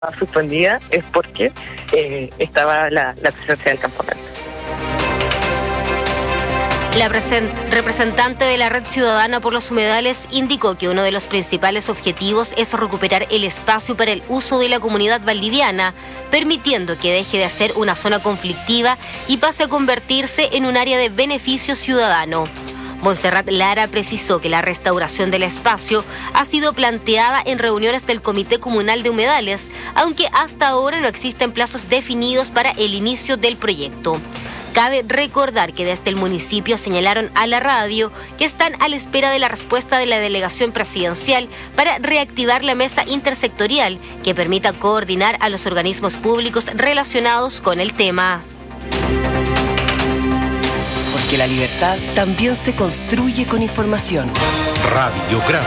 suspendida es porque estaba la presencia del campamento. La representante de la Red Ciudadana por los Humedales indicó que uno de los principales objetivos es recuperar el espacio para el uso de la comunidad valdiviana, permitiendo que deje de ser una zona conflictiva y pase a convertirse en un área de beneficio ciudadano. Montserrat Lara precisó que la restauración del espacio ha sido planteada en reuniones del Comité Comunal de Humedales, aunque hasta ahora no existen plazos definidos para el inicio del proyecto. Cabe recordar que desde el municipio señalaron a la radio que están a la espera de la respuesta de la delegación presidencial para reactivar la mesa intersectorial que permita coordinar a los organismos públicos relacionados con el tema. Porque la libertad también se construye con información. Radiograma.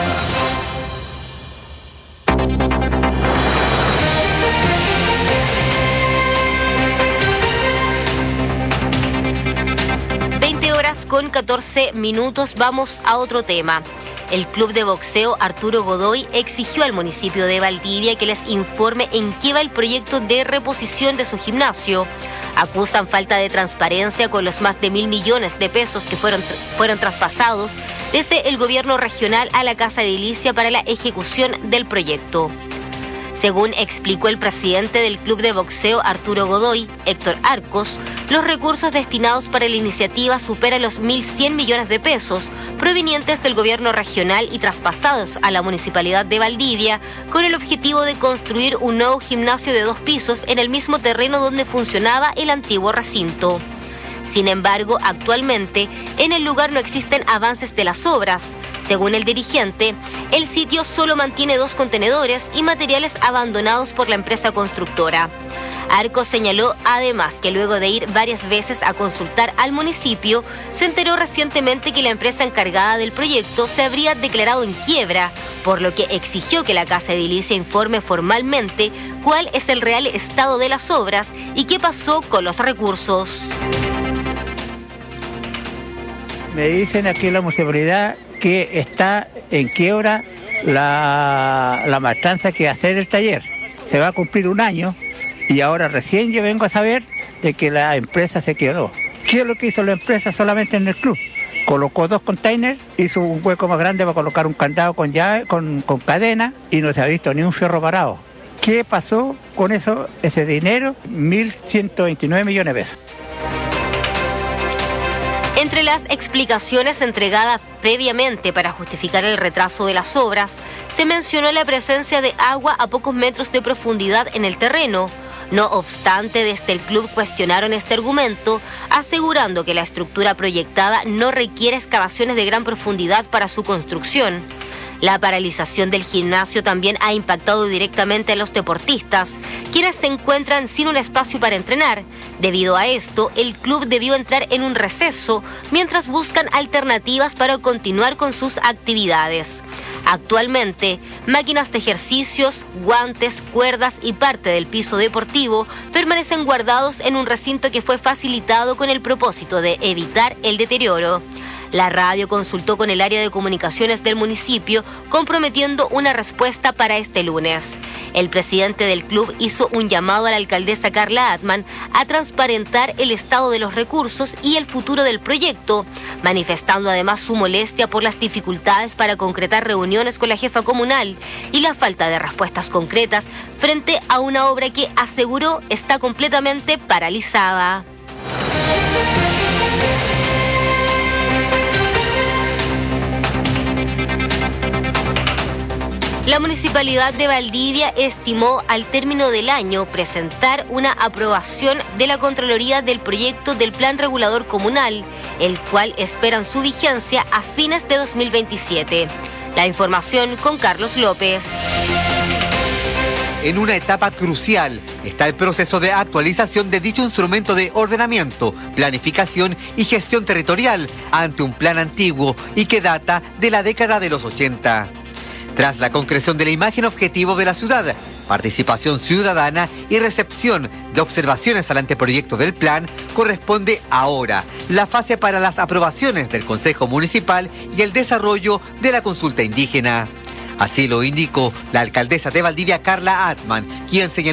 Con 14 minutos vamos a otro tema. El club de boxeo Arturo Godoy exigió al municipio de Valdivia que les informe en qué va el proyecto de reposición de su gimnasio. Acusan falta de transparencia con los más de 1.000 millones de pesos que fueron traspasados desde el gobierno regional a la Casa Edilicia para la ejecución del proyecto. Según explicó el presidente del club de boxeo Arturo Godoy, Héctor Arcos, los recursos destinados para la iniciativa superan los 1.100 millones de pesos provenientes del gobierno regional y traspasados a la municipalidad de Valdivia con el objetivo de construir un nuevo gimnasio de 2 pisos en el mismo terreno donde funcionaba el antiguo recinto. Sin embargo, actualmente en el lugar no existen avances de las obras. Según el dirigente, el sitio solo mantiene 2 contenedores y materiales abandonados por la empresa constructora. Arcos señaló además que luego de ir varias veces a consultar al municipio, se enteró recientemente que la empresa encargada del proyecto se habría declarado en quiebra, por lo que exigió que la Casa Edilicia informe formalmente cuál es el real estado de las obras y qué pasó con los recursos. Me dicen aquí en la municipalidad que está en quiebra la maestranza que hacer el taller. Se va a cumplir 1 año y ahora recién yo vengo a saber de que la empresa se quebró. ¿Qué es lo que hizo la empresa solamente en el club? Colocó 2 containers, hizo un hueco más grande para colocar un candado con llave, con cadena y no se ha visto ni un fierro parado. ¿Qué pasó con eso, ese dinero? 1.129 millones de pesos. Entre las explicaciones entregadas previamente para justificar el retraso de las obras, se mencionó la presencia de agua a pocos metros de profundidad en el terreno. No obstante, desde el club cuestionaron este argumento, asegurando que la estructura proyectada no requiere excavaciones de gran profundidad para su construcción. La paralización del gimnasio también ha impactado directamente a los deportistas, quienes se encuentran sin un espacio para entrenar. Debido a esto, el club debió entrar en un receso mientras buscan alternativas para continuar con sus actividades. Actualmente, máquinas de ejercicios, guantes, cuerdas y parte del piso deportivo permanecen guardados en un recinto que fue facilitado con el propósito de evitar el deterioro. La radio consultó con el área de comunicaciones del municipio, comprometiendo una respuesta para este lunes. El presidente del club hizo un llamado a la alcaldesa Carla Atman a transparentar el estado de los recursos y el futuro del proyecto, manifestando además su molestia por las dificultades para concretar reuniones con la jefa comunal y la falta de respuestas concretas frente a una obra que aseguró está completamente paralizada. La Municipalidad de Valdivia estimó al término del año presentar una aprobación de la Contraloría del proyecto del Plan Regulador Comunal, el cual esperan su vigencia a fines de 2027. La información con Carlos López. En una etapa crucial está el proceso de actualización de dicho instrumento de ordenamiento, planificación y gestión territorial ante un plan antiguo y que data de la década de los 80. Tras la concreción de la imagen objetivo de la ciudad, participación ciudadana y recepción de observaciones al anteproyecto del plan, corresponde ahora la fase para las aprobaciones del Consejo Municipal y el desarrollo de la consulta indígena. Así lo indicó la alcaldesa de Valdivia, Carla Atman, quien señaló